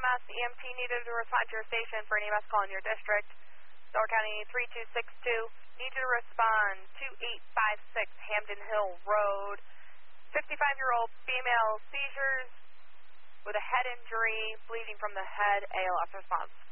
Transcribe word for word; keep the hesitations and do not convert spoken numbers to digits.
M S, E M T needed to respond to your station for an E M S call in your district. Door County three two six two, need you to respond, two eight five six Hamden Hill Road. fifty-five-year-old female, seizures with a head injury, bleeding from the head, A L S response.